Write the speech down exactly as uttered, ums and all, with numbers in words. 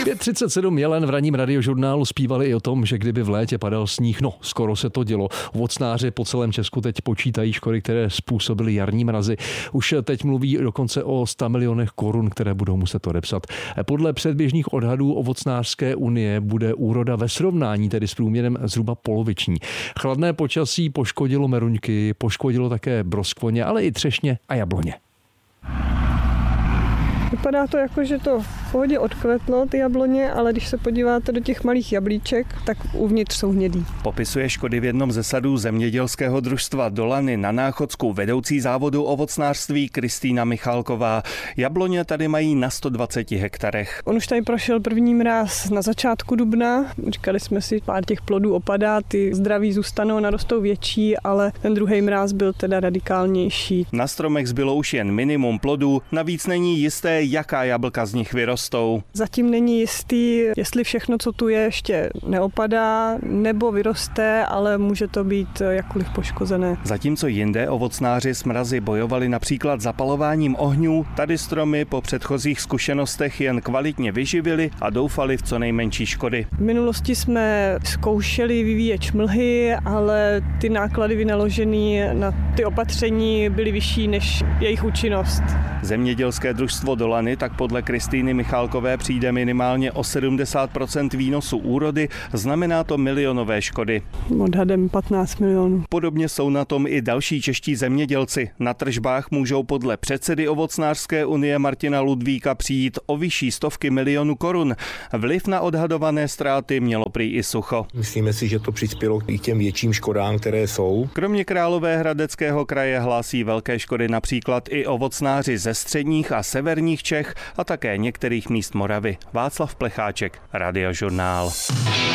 pět třicet sedm Jelen v ranním radiožurnálu zpívali i o tom, že kdyby v létě padal sníh, no skoro se to dělo. Ovocnáři po celém Česku teď počítají škody, které způsobily jarní mrazy. Už teď mluví dokonce o sto milionech korun, které budou muset odepsat. Podle předběžných odhadů Ovocnářské unie bude úroda ve srovnání tedy s průměrem zhruba poloviční. Chladné počasí poškodilo meruňky, poškodilo také broskvoně, ale i třešně a jabloně. Vypadá to jako, že to v pohodě odkvetlo, ty jabloně, ale když se podíváte do těch malých jablíček, tak uvnitř jsou hnědý. Popisuje škody v jednom ze sadů zemědělského družstva Dolany na Náchodsku vedoucí závodu ovocnářství Kristýna Michálková. Jabloně tady mají na sto dvacet hektarech. On už tady prošel první mráz na začátku dubna. Říkali jsme si, pár těch plodů opadá, ty zdraví zůstanou, narostou větší, ale ten druhý mráz byl teda radikálnější. Na stromech zbylo už jen minimum plodů, navíc není jisté, jaká jablka z nich vyrostou. Zatím není jistý, jestli všechno, co tu je, ještě neopadá nebo vyroste, ale může to být jakkoliv poškozené. Zatímco jinde ovocnáři s mrazy bojovali například zapalováním ohňů, tady stromy po předchozích zkušenostech jen kvalitně vyživili a doufali v co nejmenší škody. V minulosti jsme zkoušeli vyvíječ mlhy, ale ty náklady vynaložené na ty opatření byly vyšší než jejich účinnost. Zemědělské družstvo Dolany tak podle Kristýny Michálkové přijde minimálně o sedmdesát procent výnosu úrody, znamená to milionové škody. Odhadem patnáct milionů. Podobně jsou na tom i další čeští zemědělci. Na tržbách můžou podle předsedy Ovocnářské unie Martina Ludvíka přijít o vyšší stovky milionů korun. Vliv na odhadované ztráty mělo prý i sucho. Myslíme si, že to přispělo k těm větším škodám, které jsou. Kromě Královéhradeckého kraje hlásí velké škody například i ovocnáři ze středních a severních Čech a také některých míst Moravy. Václav Plecháček, Radiožurnál.